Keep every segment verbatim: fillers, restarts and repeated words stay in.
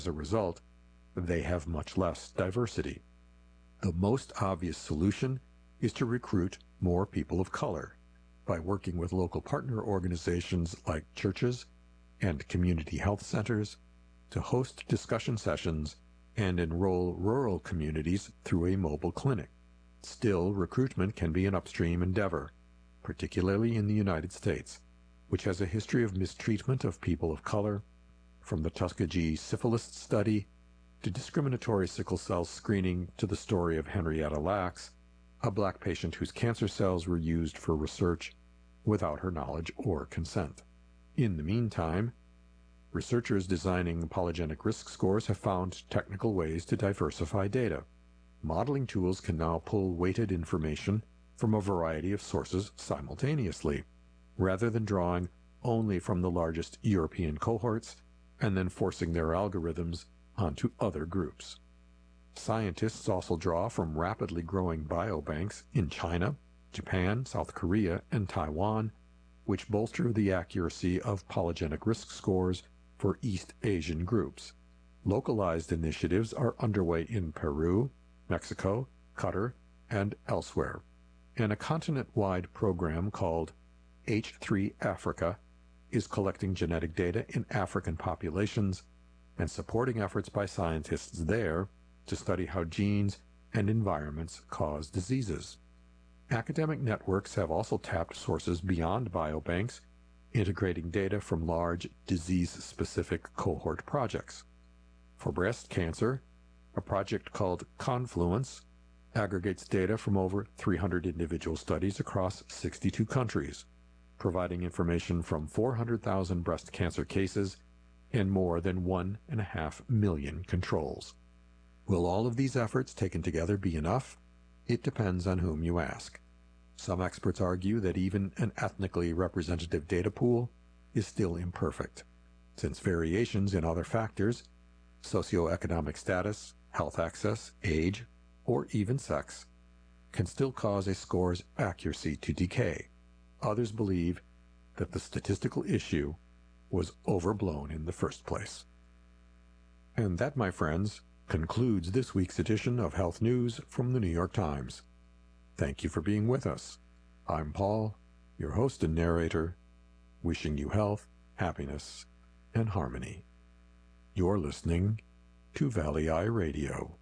As a result, they have much less diversity. The most obvious solution is to recruit more people of color by working with local partner organizations like churches and community health centers to host discussion sessions and enroll rural communities through a mobile clinic. Still, recruitment can be an upstream endeavor, particularly in the United States, which has a history of mistreatment of people of color, from the Tuskegee syphilis study to discriminatory sickle cell screening to the story of Henrietta Lacks, a black patient whose cancer cells were used for research without her knowledge or consent. In the meantime, researchers designing polygenic risk scores have found technical ways to diversify data. Modeling tools can now pull weighted information from a variety of sources simultaneously, rather than drawing only from the largest European cohorts and then forcing their algorithms onto other groups. Scientists also draw from rapidly growing biobanks in China, Japan, South Korea, and Taiwan, which bolster the accuracy of polygenic risk scores for East Asian groups. Localized initiatives are underway in Peru, Mexico, Qatar, and elsewhere, and a continent-wide program called H three Africa is collecting genetic data in African populations and supporting efforts by scientists there to study how genes and environments cause diseases. Academic networks have also tapped sources beyond biobanks, integrating data from large disease-specific cohort projects. For breast cancer, a project called Confluence aggregates data from over three hundred individual studies across sixty-two countries, providing information from four hundred thousand breast cancer cases and more than one and a half million controls. Will all of these efforts taken together be enough? It depends on whom you ask. Some experts argue that even an ethnically representative data pool is still imperfect, since variations in other factors, socioeconomic status, health access, age, or even sex, can still cause a score's accuracy to decay. Others believe that the statistical issue was overblown in the first place. And that, my friends, concludes this week's edition of Health News from the New York Times. Thank you for being with us. I'm Paul, your host and narrator, wishing you health, happiness, and harmony. You're listening to Valley Eye Radio.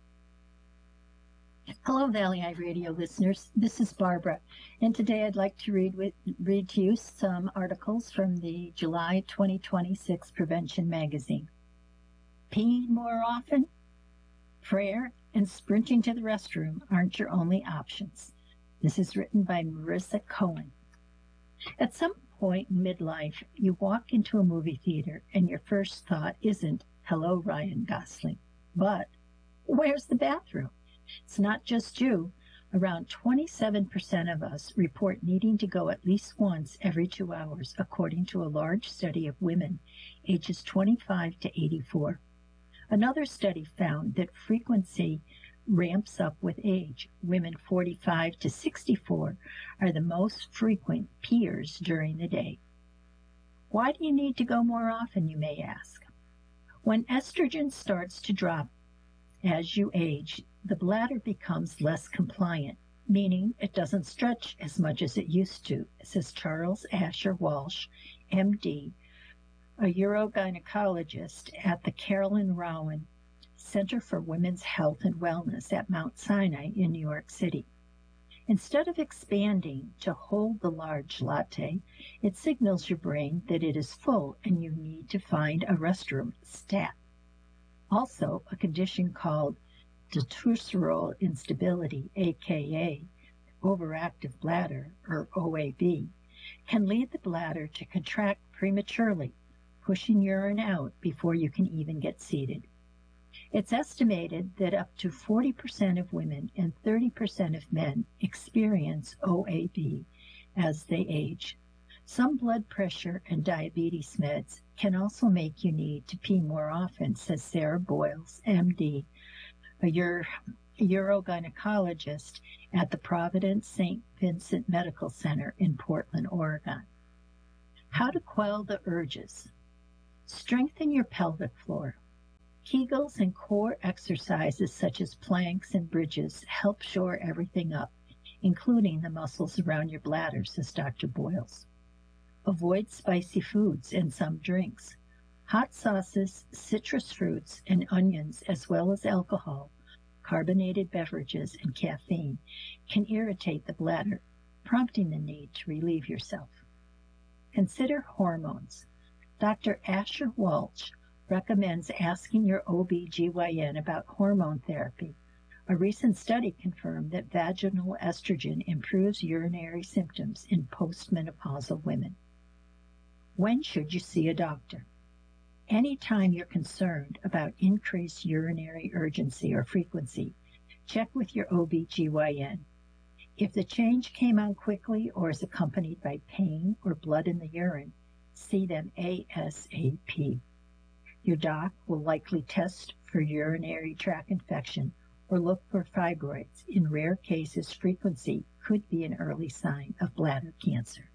Hello, Valley Eye Radio listeners. This is Barbara, and today I'd like to read with, read to you some articles from the July twenty twenty-six Prevention Magazine. Peeing more often? Prayer and sprinting to the restroom aren't your only options. This is written by Marissa Cohen. At some point in midlife, you walk into a movie theater and your first thought isn't, hello, Ryan Gosling, but where's the bathroom? It's not just you. Around twenty-seven percent of us report needing to go at least once every two hours, according to a large study of women ages twenty-five to eighty-four. Another study found that frequency ramps up with age. Women forty-five to sixty-four are the most frequent peers during the day. Why do you need to go more often, you may ask? When estrogen starts to drop as you age, the bladder becomes less compliant, meaning it doesn't stretch as much as it used to, says Charles Asher Walsh, M D, a urogynecologist at the Carolyn Rowan Center for Women's Health and Wellness at Mount Sinai in New York City. Instead of expanding to hold the large latte, it signals your brain that it is full and you need to find a restroom stat. Also, a condition called detusseral instability, aka overactive bladder, or O A B, can lead the bladder to contract prematurely, pushing urine out before you can even get seated. It's estimated that up to forty percent of women and thirty percent of men experience O A B as they age. Some blood pressure and diabetes meds can also make you need to pee more often, says Sarah Boyles, M D, a uro- urogynecologist at the Providence Saint Vincent Medical Center in Portland, Oregon. How to quell the urges. Strengthen your pelvic floor. Kegels and core exercises such as planks and bridges help shore everything up, including the muscles around your bladder, says Doctor Boyles. Avoid spicy foods and some drinks. Hot sauces, citrus fruits, and onions, as well as alcohol, carbonated beverages, and caffeine can irritate the bladder, prompting the need to relieve yourself. Consider hormones. Doctor Asher Walsh recommends asking your O B G Y N about hormone therapy. A recent study confirmed that vaginal estrogen improves urinary symptoms in postmenopausal women. When should you see a doctor? Anytime you're concerned about increased urinary urgency or frequency, check with your O B G Y N. If the change came on quickly or is accompanied by pain or blood in the urine, see them ASAP. Your doc will likely test for urinary tract infection or look for fibroids. In rare cases, frequency could be an early sign of bladder cancer.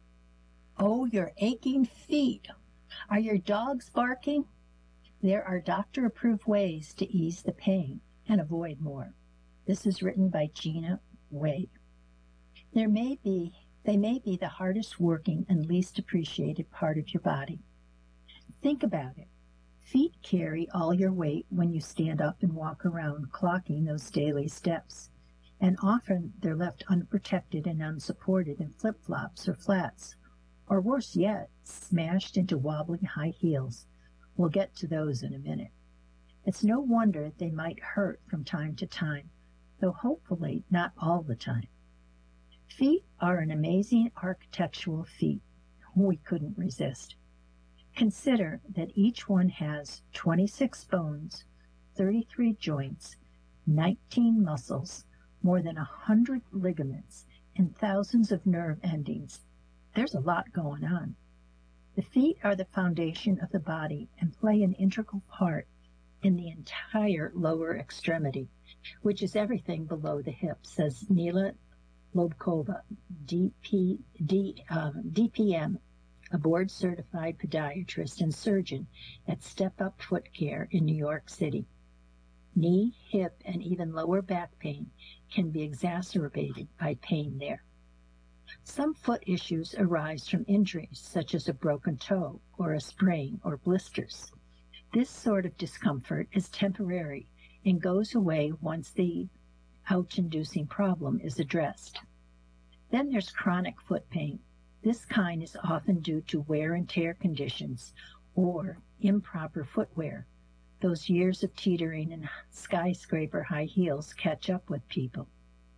Oh, your aching feet! Are your dogs barking? There are doctor-approved ways to ease the pain and avoid more. This is written by Gina Wade. There may be, they may be the hardest working and least appreciated part of your body. Think about it. Feet carry all your weight when you stand up and walk around, clocking those daily steps. And often they're left unprotected and unsupported in flip-flops or flats. Or worse yet, smashed into wobbling high heels. We'll get to those in a minute. It's no wonder they might hurt from time to time, though hopefully not all the time. Feet are an amazing architectural feat we couldn't resist. Consider that each one has twenty-six bones, thirty-three joints, nineteen muscles, more than one hundred ligaments, and thousands of nerve endings. There's a lot going on. The feet are the foundation of the body and play an integral part in the entire lower extremity, which is everything below the hips, says Nila Lobkova, D P, D, uh, D P M, a board-certified podiatrist and surgeon at Step Up Foot Care in New York City. Knee, hip, and even lower back pain can be exacerbated by pain there. Some foot issues arise from injuries, such as a broken toe or a sprain or blisters. This sort of discomfort is temporary and goes away once the ouch-inducing problem is addressed. Then there's chronic foot pain. This kind is often due to wear and tear conditions or improper footwear. Those years of teetering and skyscraper high heels catch up with people.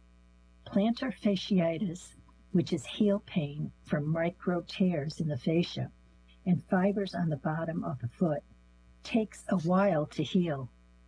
Plantar fasciitis, which is heel pain from micro tears in the fascia and fibers on the bottom of the foot, takes a while to heal.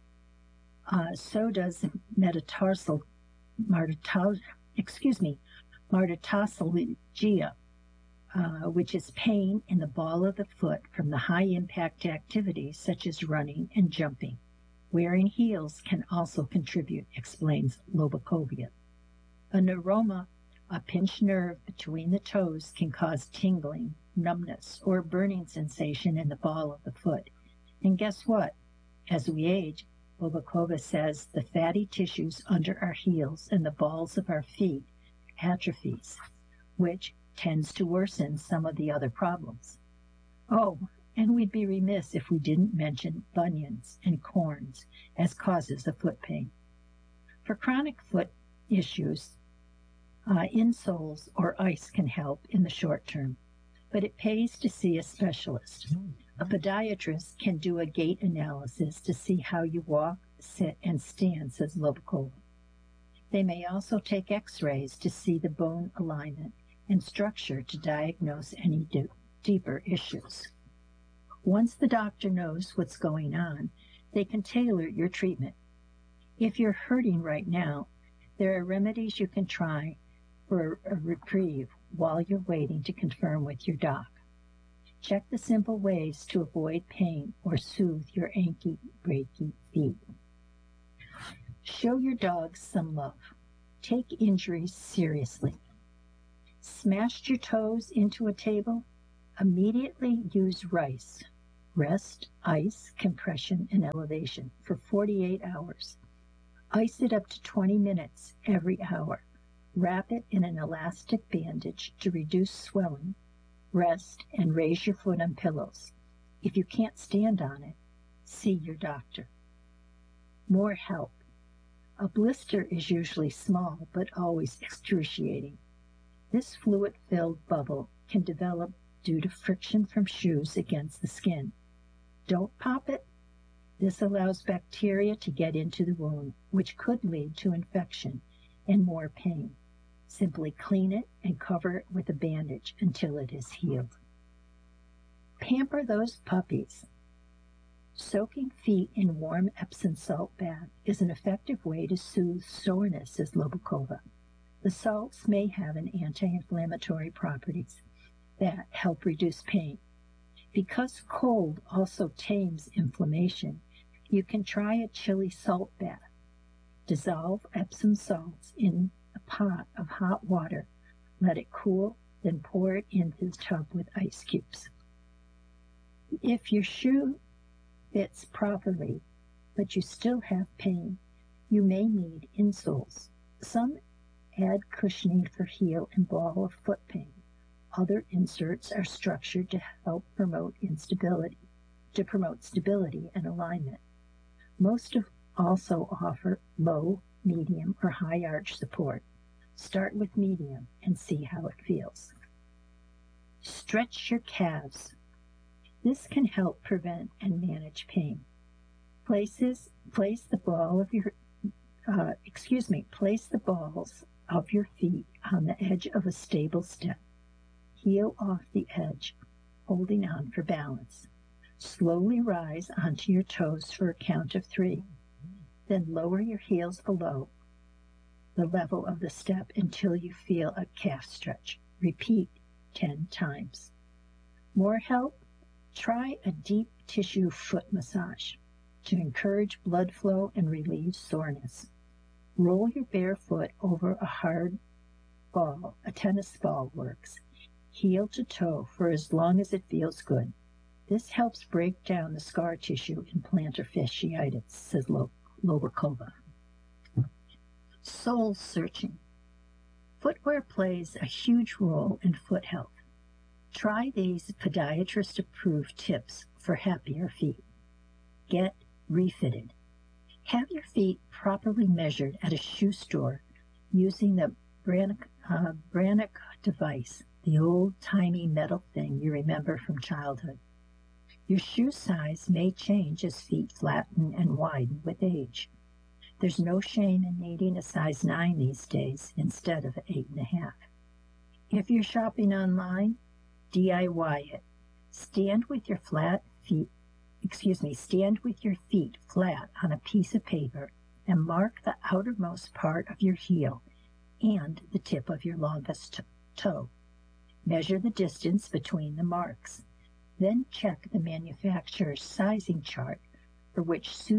Uh, so does metatarsal, martatal, excuse me, martatalsalgia, uh, which is pain in the ball of the foot from the high-impact activities such as running and jumping. Wearing heels can also contribute, explains Lobakovia. A neuroma, a pinched nerve between the toes, can cause tingling, numbness, or burning sensation in the ball of the foot. And guess what? As we age, Lobakova says the fatty tissues under our heels and the balls of our feet atrophies, which tends to worsen some of the other problems. Oh, and we'd be remiss if we didn't mention bunions and corns as causes of foot pain. For chronic foot issues, uh, insoles or ice can help in the short term, but it pays to see a specialist. A podiatrist can do a gait analysis to see how you walk, sit, and stand, says Lobakova. They may also take x-rays to see the bone alignment and structure to diagnose any d- deeper issues. Once the doctor knows what's going on, they can tailor your treatment. If you're hurting right now, there are remedies you can try for a reprieve while you're waiting to confirm with your doc. Check the simple ways to avoid pain or soothe your achy, breaky feet. Show your dogs some love. Take injuries seriously. Smashed your toes into a table? Immediately use rice. Rest, ice, compression, and elevation for forty-eight hours. Ice it up to twenty minutes every hour. Wrap it in an elastic bandage to reduce swelling. Rest and raise your foot on pillows. If you can't stand on it, see your doctor. More help. A blister is usually small but always excruciating. This fluid-filled bubble can develop due to friction from shoes against the skin. Don't pop it. This allows bacteria to get into the wound, which could lead to infection and more pain. Simply clean it and cover it with a bandage until it is healed. Pamper those puppies. Soaking feet in warm Epsom salt bath is an effective way to soothe soreness, says Lobakova. The salts may have an anti-inflammatory properties that help reduce pain. Because cold also tames inflammation, you can try a chilly salt bath. Dissolve Epsom salts in a pot of hot water. Let it cool, then pour it into the tub with ice cubes. If your shoe fits properly, but you still have pain, you may need insoles. Some add cushioning for heel and ball of foot pain. Other inserts are structured to help promote instability, to promote stability and alignment. Most of also offer low, medium, or high arch support. Start with medium and see how it feels. Stretch your calves. This can help prevent and manage pain. Places, place the ball of your, uh, excuse me, place the balls of your feet on the edge of a stable step. Heel off the edge, holding on for balance. Slowly rise onto your toes for a count of three. Then lower your heels below the level of the step until you feel a calf stretch. Repeat ten times. More help? Try a deep tissue foot massage to encourage blood flow and relieve soreness. Roll your bare foot over a hard ball. A tennis ball works. Heel to toe for as long as it feels good. This helps break down the scar tissue in plantar fasciitis, says Lobakova. Soul searching. Footwear plays a huge role in foot health. Try these podiatrist-approved tips for happier feet. Get refitted. Have your feet properly measured at a shoe store using the Brannock, uh, Brannock device, the old-timey metal thing you remember from childhood. Your shoe size may change as feet flatten and widen with age. There's no shame in needing a size nine these days instead of an eight and a half. If you're shopping online, D I Y it. Stand with your flat feet, excuse me, stand with your feet flat on a piece of paper and mark the outermost part of your heel and the tip of your longest toe. Measure the distance between the marks. Then check the manufacturer's sizing chart for which shoe,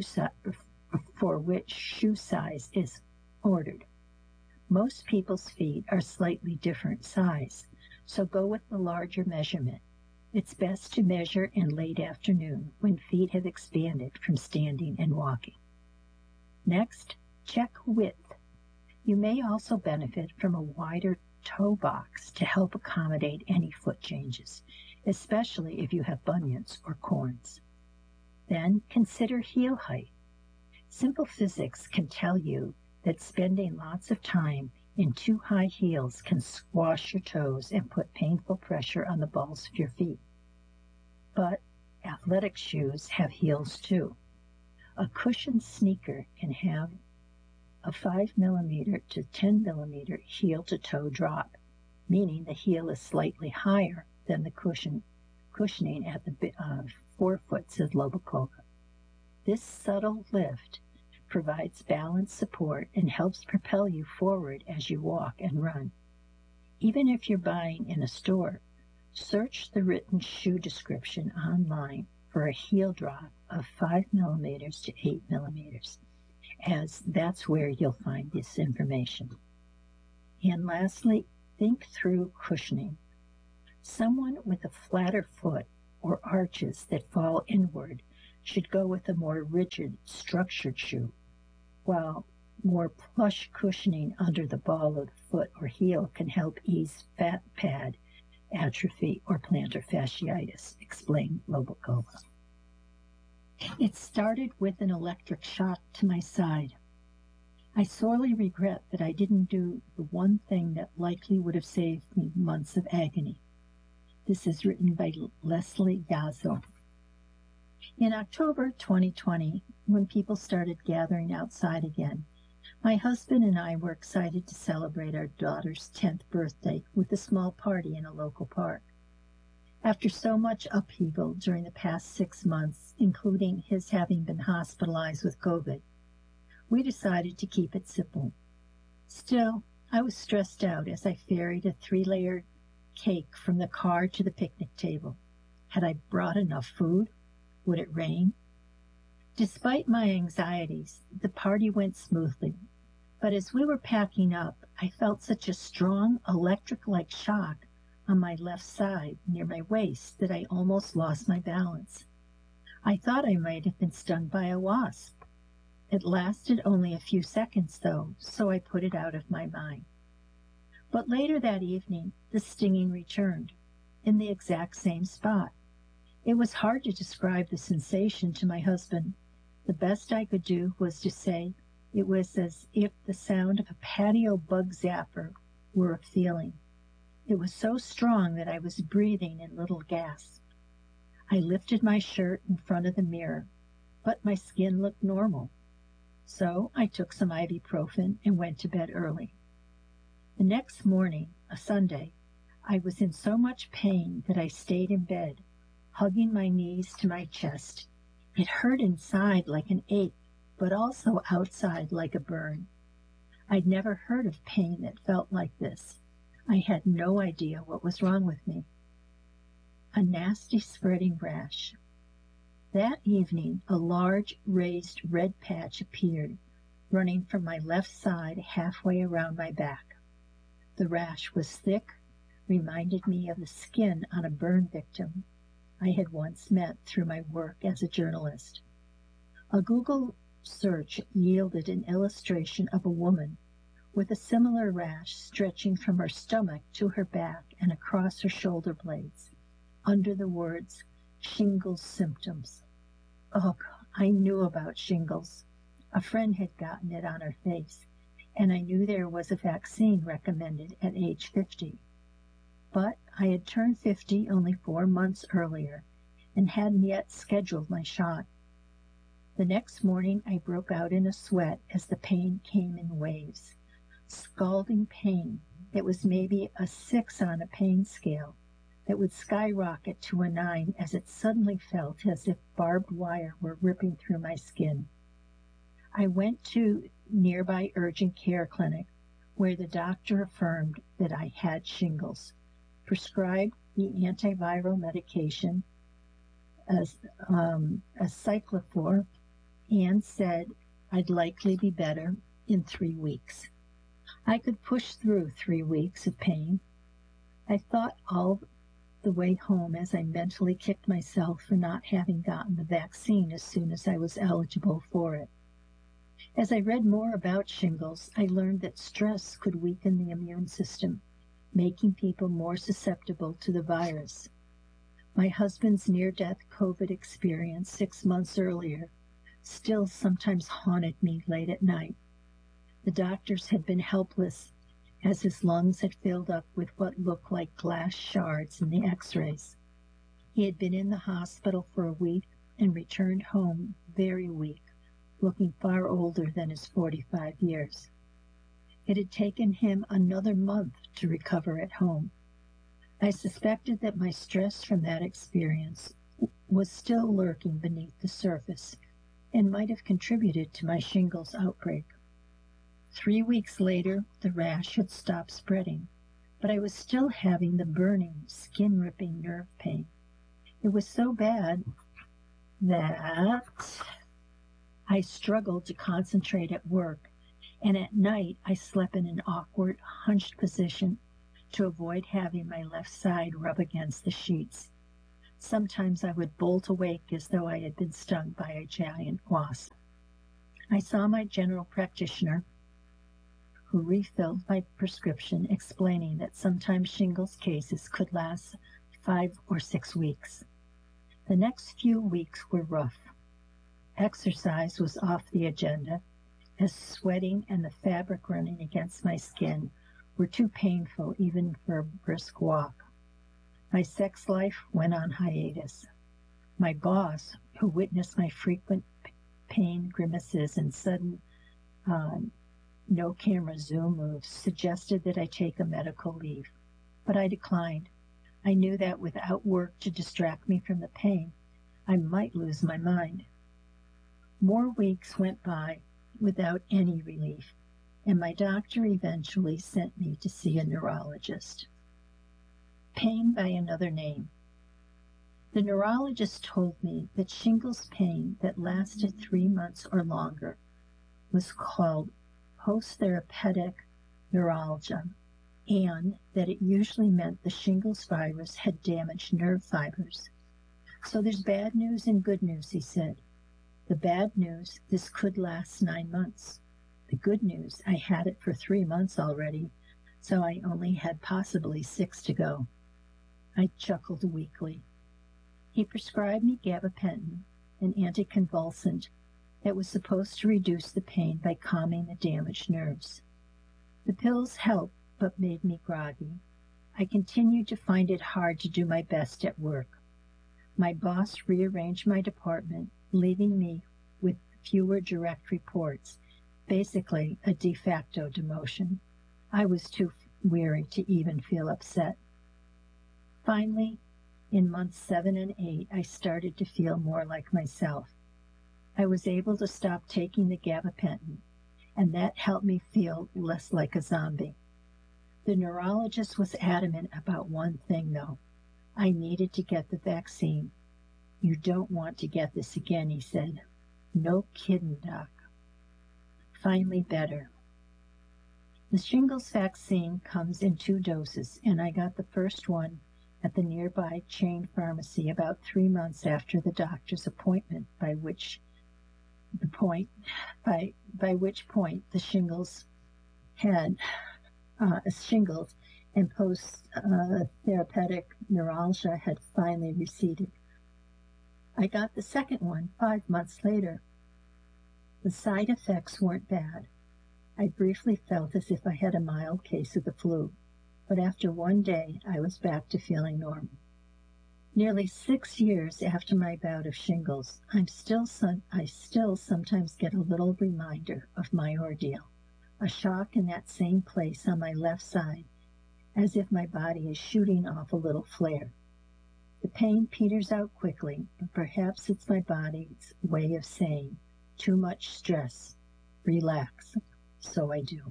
for which shoe size is ordered. Most people's feet are slightly different size, so go with the larger measurement. It's best to measure in late afternoon when feet have expanded from standing and walking. Next, check width. You may also benefit from a wider toe box to help accommodate any foot changes, especially if you have bunions or corns. Then consider heel height. Simple physics can tell you that spending lots of time in too high heels can squash your toes and put painful pressure on the balls of your feet. But athletic shoes have heels too. A cushioned sneaker can have a five millimeter to ten millimeter heel-to-toe drop, meaning the heel is slightly higher than the cushion, cushioning at the uh, forefoot, says Lobakova. This subtle lift provides balance support and helps propel you forward as you walk and run. Even if you're buying in a store, search the written shoe description online for a heel drop of five millimeters to eight millimeters, as that's where you'll find this information. And lastly, think through cushioning. Someone with a flatter foot or arches that fall inward should go with a more rigid, structured shoe, while more plush cushioning under the ball of the foot or heel can help ease fat pad atrophy or plantar fasciitis, explained Lobakova. It started with an electric shock to my side. I sorely regret that I didn't do the one thing that likely would have saved me months of agony. This is written by Leslie Yazzo. In October twenty twenty, when people started gathering outside again, my husband and I were excited to celebrate our daughter's tenth birthday with a small party in a local park. After so much upheaval during the past six months, including his having been hospitalized with COVID, we decided to keep it simple. Still, I was stressed out as I ferried a three-layered cake from the car to the picnic table. Had I brought enough food? Would it rain? Despite my anxieties, the party went smoothly. But as we were packing up, I felt such a strong electric-like shock on my left side near my waist that I almost lost my balance. I thought I might have been stung by a wasp. It lasted only a few seconds, though, so I put it out of my mind. But later that evening, the stinging returned, in the exact same spot. It was hard to describe the sensation to my husband. The best I could do was to say it was as if the sound of a patio bug zapper were a feeling. It was so strong that I was breathing in little gasps. I lifted my shirt in front of the mirror, but my skin looked normal. So I took some ibuprofen and went to bed early. The next morning, a Sunday, I was in so much pain that I stayed in bed, hugging my knees to my chest. It hurt inside like an ache, but also outside like a burn. I'd never heard of pain that felt like this. I had no idea what was wrong with me. A nasty spreading rash. That evening, a large raised red patch appeared, running from my left side halfway around my back. The rash was thick, reminded me of the skin on a burn victim I had once met through my work as a journalist. A Google search yielded an illustration of a woman with a similar rash stretching from her stomach to her back and across her shoulder blades, under the words, shingles symptoms. Oh, I knew about shingles. A friend had gotten it on her face, and I knew there was a vaccine recommended at age fifty. But I had turned fifty only four months earlier and hadn't yet scheduled my shot. The next morning I broke out in a sweat as the pain came in waves. Scalding pain that was maybe a six on a pain scale that would skyrocket to a nine as it suddenly felt as if barbed wire were ripping through my skin. I went to nearby urgent care clinic where the doctor affirmed that I had shingles, prescribed the antiviral medication as um, a cyclophor, and said I'd likely be better in three weeks. I could push through three weeks of pain. I thought all the way home as I mentally kicked myself for not having gotten the vaccine as soon as I was eligible for it. As I read more about shingles, I learned that stress could weaken the immune system, making people more susceptible to the virus. My husband's near-death COVID experience six months earlier still sometimes haunted me late at night. The doctors had been helpless as his lungs had filled up with what looked like glass shards in the x-rays. He had been in the hospital for a week and returned home very weak, looking far older than his forty-five years. It had taken him another month to recover at home. I suspected that my stress from that experience was still lurking beneath the surface and might have contributed to my shingles outbreak. Three weeks later, the rash had stopped spreading, but I was still having the burning, skin-ripping nerve pain. It was so bad that I struggled to concentrate at work, and at night I slept in an awkward, hunched position to avoid having my left side rub against the sheets. Sometimes I would bolt awake as though I had been stung by a giant wasp. I saw my general practitioner, who refilled my prescription, explaining that sometimes shingles cases could last five or six weeks. The next few weeks were rough. Exercise was off the agenda, as sweating and the fabric running against my skin were too painful even for a brisk walk. My sex life went on hiatus. My boss, who witnessed my frequent pain grimaces and sudden uh, no-camera Zoom moves, suggested that I take a medical leave, but I declined. I knew that without work to distract me from the pain, I might lose my mind. More weeks went by without any relief, and my doctor eventually sent me to see a neurologist. Pain by another name. The neurologist told me that shingles pain that lasted three months or longer was called post-therapeutic neuralgia, and that it usually meant the shingles virus had damaged nerve fibers. So there's bad news and good news, he said. The bad news, this could last nine months. The good news, I had it for three months already, so I only had possibly six to go. I chuckled weakly. He prescribed me gabapentin, an anticonvulsant that was supposed to reduce the pain by calming the damaged nerves. The pills helped, but made me groggy. I continued to find it hard to do my best at work. My boss rearranged my department, leaving me with fewer direct reports, basically a de facto demotion. I was too weary to even feel upset. Finally, in months seven and eight, I started to feel more like myself. I was able to stop taking the gabapentin, and that helped me feel less like a zombie. The neurologist was adamant about one thing, though. I needed to get the vaccine. You don't want to get this again, he said. No kidding, Doc. Finally better. The shingles vaccine comes in two doses, and I got the first one at the nearby chain pharmacy about three months after the doctor's appointment, by which the point by by which point the shingles had uh, shingles and post uh, therapeutic neuralgia had finally receded. I got the second one five months later. The side effects weren't bad. I briefly felt as if I had a mild case of the flu, but after one day I was back to feeling normal. Nearly six years after my bout of shingles, I'm still some, I still sometimes get a little reminder of my ordeal, a shock in that same place on my left side, as if my body is shooting off a little flare. The pain peters out quickly, but perhaps it's my body's way of saying, too much stress, relax, so I do.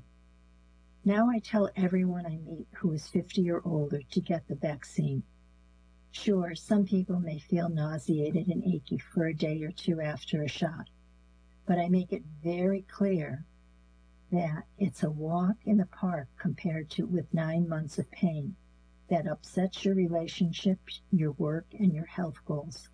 Now I tell everyone I meet who is fifty or older to get the vaccine. Sure, some people may feel nauseated and achy for a day or two after a shot, but I make it very clear that it's a walk in the park compared to with nine months of pain that upsets your relationships, your work, and your health goals.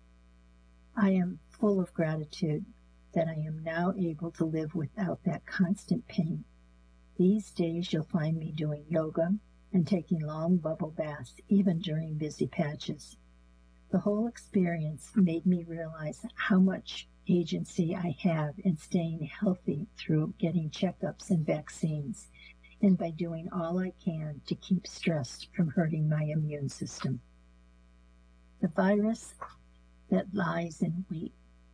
I am full of gratitude that I am now able to live without that constant pain. These days you'll find me doing yoga and taking long bubble baths, even during busy patches. The whole experience made me realize how much agency I have in staying healthy through getting checkups and vaccines, and by doing all I can to keep stress from hurting my immune system. The virus that lies in wait.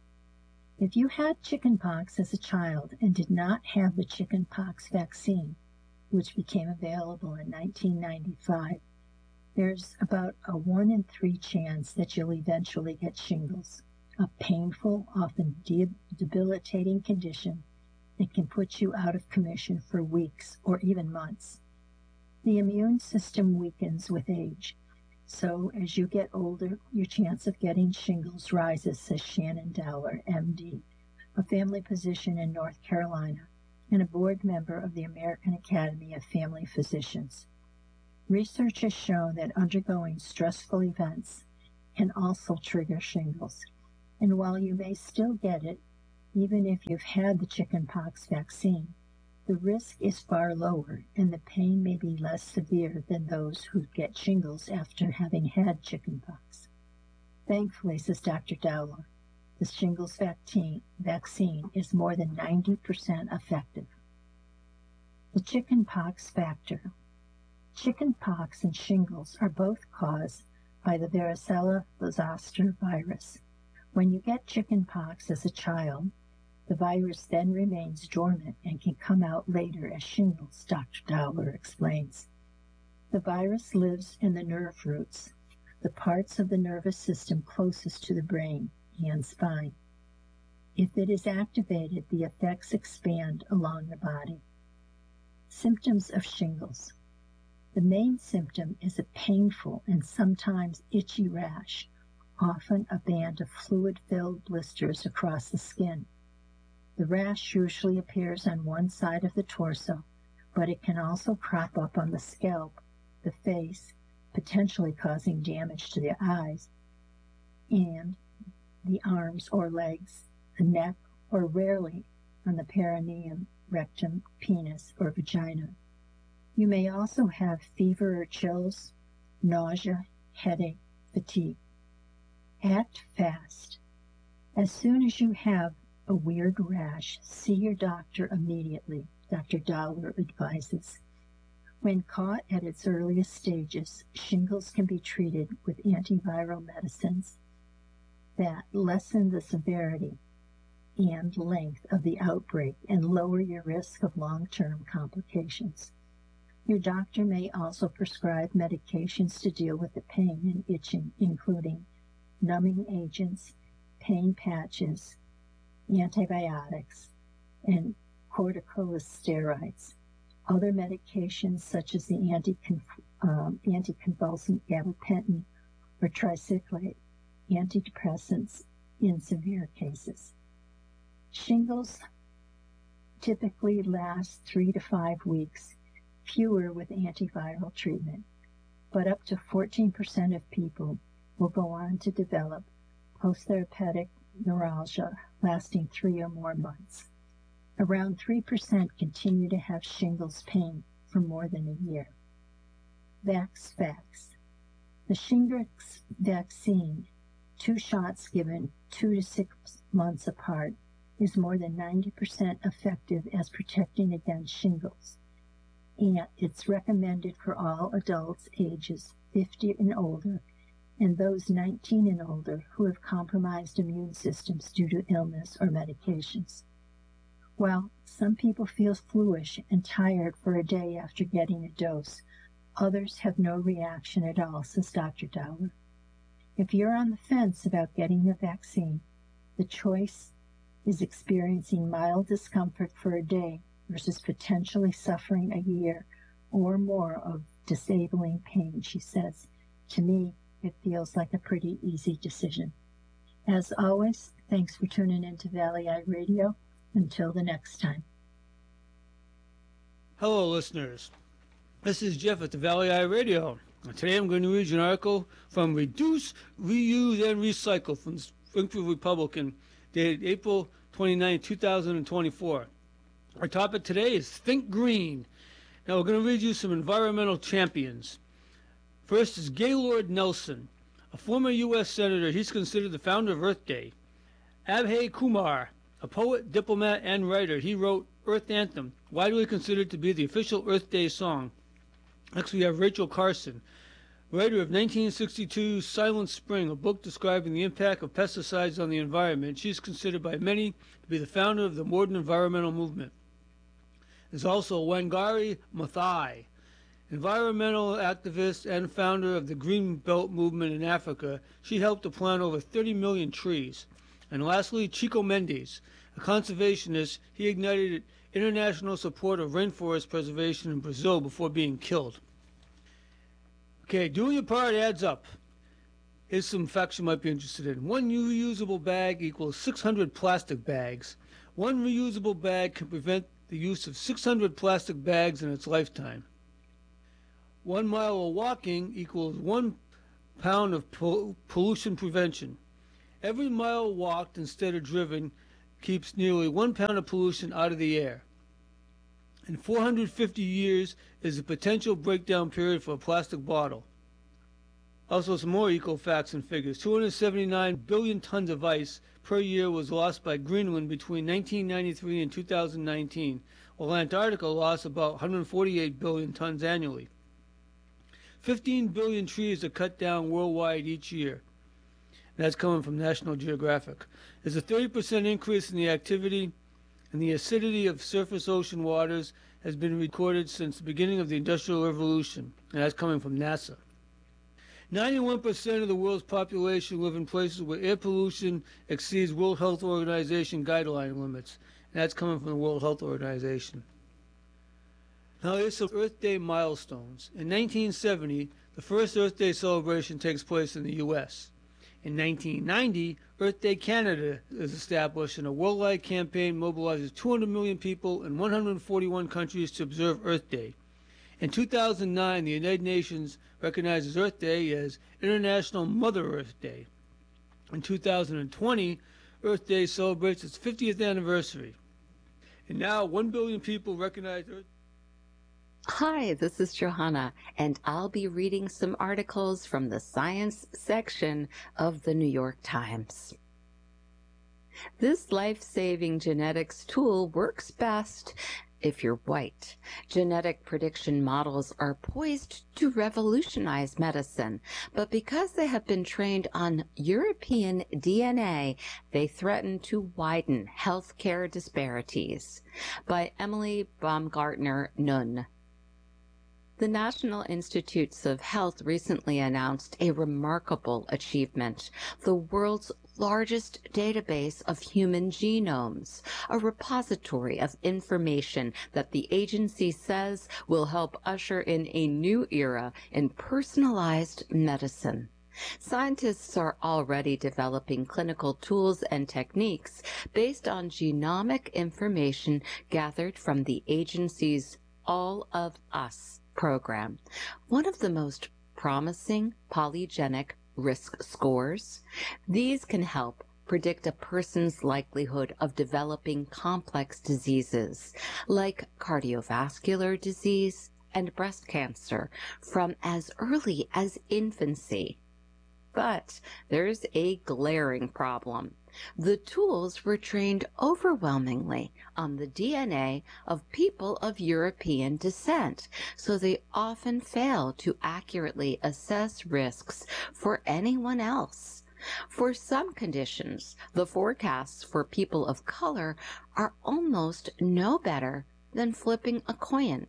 If you had chickenpox as a child and did not have the chickenpox vaccine, which became available in nineteen ninety-five, there's about a one in three chance that you'll eventually get shingles, a painful, often de- debilitating condition that can put you out of commission for weeks or even months. The immune system weakens with age, so as you get older, your chance of getting shingles rises, says Shannon Dowler, M D, a family physician in North Carolina and a board member of the American Academy of Family Physicians. Research has shown that undergoing stressful events can also trigger shingles. And while you may still get it, even if you've had the chickenpox vaccine, the risk is far lower and the pain may be less severe than those who get shingles after having had chickenpox. Thankfully, says Doctor Dowler, the shingles vaccine, vaccine is more than ninety percent effective. The chickenpox factor. Chickenpox and shingles are both caused by the varicella zoster virus. When you get chickenpox as a child, the virus then remains dormant and can come out later as shingles, Doctor Dowler explains. The virus lives in the nerve roots, the parts of the nervous system closest to the brain and spine. If it is activated, the effects expand along the body. Symptoms of shingles. The main symptom is a painful and sometimes itchy rash, often a band of fluid-filled blisters across the skin. The rash usually appears on one side of the torso, but it can also crop up on the scalp, the face, potentially causing damage to the eyes, and the arms or legs, the neck, or rarely on the perineum, rectum, penis, or vagina. You may also have fever or chills, nausea, headache, fatigue. Act fast. As soon as you have a weird rash, see your doctor immediately, Doctor Dowler advises. When caught at its earliest stages, shingles can be treated with antiviral medicines that lessen the severity and length of the outbreak and lower your risk of long-term complications. Your doctor may also prescribe medications to deal with the pain and itching, including numbing agents, pain patches, antibiotics, and corticosteroids. Other medications such as the anticonv- um, anticonvulsant gabapentin or tricyclate, antidepressants in severe cases. Shingles typically last three to five weeks, fewer with antiviral treatment, but up to fourteen percent of people will go on to develop postherpetic neuralgia lasting three or more months. Around three percent continue to have shingles pain for more than a year. Vax-Vax. The shingles vaccine, two shots given two to six months apart, is more than ninety percent effective as protecting against shingles, and it's recommended for all adults ages fifty and older and those nineteen and older who have compromised immune systems due to illness or medications. While some people feel fluish and tired for a day after getting a dose, others have no reaction at all, says Doctor Dowler. If you're on the fence about getting the vaccine, the choice is experiencing mild discomfort for a day versus potentially suffering a year or more of disabling pain, she says. To me, it feels like a pretty easy decision. As always, thanks for tuning in to Valley Eye Radio. Until the next time. Hello, listeners. This is Jeff at the Valley Eye Radio. And today I'm going to read you an article from Reduce, Reuse, and Recycle from Springfield Republican, dated April twenty-ninth, two thousand twenty-four. Our topic today is Think Green. Now we're going to read you some environmental champions. First is Gaylord Nelson, a former U S Senator. He's considered the founder of Earth Day. Abhay Kumar, a poet, diplomat, and writer. He wrote Earth Anthem, widely considered to be the official Earth Day song. Next we have Rachel Carson, writer of nineteen sixty-two's Silent Spring, a book describing the impact of pesticides on the environment. She's considered by many to be the founder of the modern environmental movement. There's also Wangari Maathai, environmental activist and founder of the Green Belt movement in Africa. She helped to plant over thirty million trees. And lastly, Chico Mendes, a conservationist. He ignited international support of rainforest preservation in Brazil before being killed. Okay, doing your part adds up. Here's some facts you might be interested in. One reusable bag equals six hundred plastic bags. One reusable bag can prevent the use of six hundred plastic bags in its lifetime. One mile of walking equals one pound of pol- pollution prevention. Every mile walked instead of driven keeps nearly one pound of pollution out of the air. And four hundred fifty years is the potential breakdown period for a plastic bottle. Also, some more eco facts and figures. two hundred seventy-nine billion tons of ice per year was lost by Greenland between nineteen ninety-three and two thousand nineteen, while Antarctica lost about one hundred forty-eight billion tons annually. fifteen billion trees are cut down worldwide each year. And that's coming from National Geographic. There's a thirty percent increase in the activity, and the acidity of surface ocean waters has been recorded since the beginning of the Industrial Revolution, and that's coming from NASA. ninety-one percent of the world's population live in places where air pollution exceeds World Health Organization guideline limits, and that's coming from the World Health Organization. Now here's some Earth Day milestones. In nineteen seventy, the first Earth Day celebration takes place in the U S In nineteen ninety, Earth Day Canada is established, and a worldwide campaign mobilizes two hundred million people in one hundred forty-one countries to observe Earth Day. In two thousand nine, the United Nations recognizes Earth Day as International Mother Earth Day. In two thousand twenty, Earth Day celebrates its fiftieth anniversary. And now, one billion people recognize Earth Day. Hi, this is Johanna, and I'll be reading some articles from the science section of the New York Times. This life-saving genetics tool works best if you're white. Genetic prediction models are poised to revolutionize medicine, but because they have been trained on European D N A, they threaten to widen healthcare disparities. By Emily Baumgartner-Nunn. The National Institutes of Health recently announced a remarkable achievement, the world's largest database of human genomes, a repository of information that the agency says will help usher in a new era in personalized medicine. Scientists are already developing clinical tools and techniques based on genomic information gathered from the agency's All of Us program, one of the most promising polygenic risk scores. These can help predict a person's likelihood of developing complex diseases like cardiovascular disease and breast cancer from as early as infancy. But there's a glaring problem. The tools were trained overwhelmingly on the D N A of people of European descent, so they often fail to accurately assess risks for anyone else. For some conditions, the forecasts for people of color are almost no better than flipping a coin.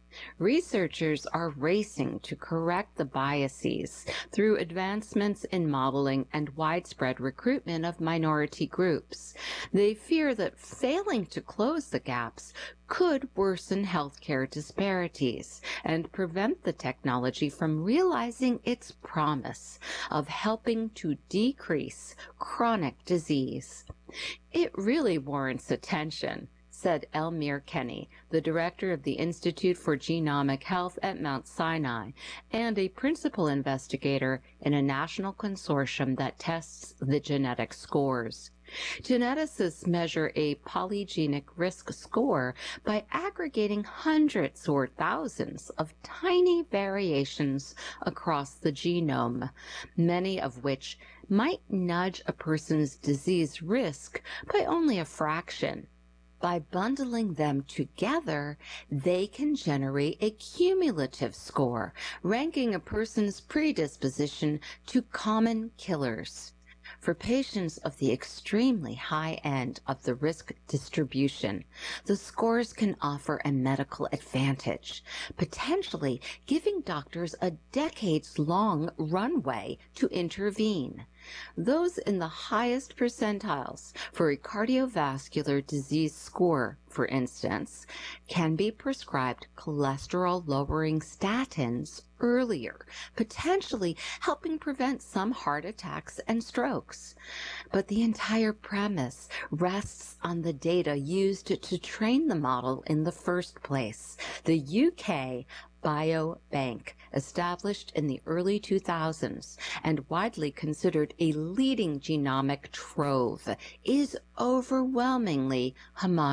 Researchers are racing to correct the biases through advancements in modeling and widespread recruitment of minority groups. They fear that failing to close the gaps could worsen healthcare disparities and prevent the technology from realizing its promise of helping to decrease chronic disease. It really warrants attention, said Elmire Kenny, the director of the Institute for Genomic Health at Mount Sinai and a principal investigator in a national consortium that tests the genetic scores. Geneticists measure a polygenic risk score by aggregating hundreds or thousands of tiny variations across the genome, many of which might nudge a person's disease risk by only a fraction. By bundling them together, they can generate a cumulative score, ranking a person's predisposition to common killers. For patients of the extremely high end of the risk distribution, the scores can offer a medical advantage, potentially giving doctors a decades-long runway to intervene. Those in the highest percentiles for a cardiovascular disease score, for instance, can be prescribed cholesterol-lowering statins earlier, potentially helping prevent some heart attacks and strokes. But the entire premise rests on the data used to train the model in the first place. The U K Biobank, established in the early two thousands and widely considered a leading genomic trove, is overwhelmingly homogeneous.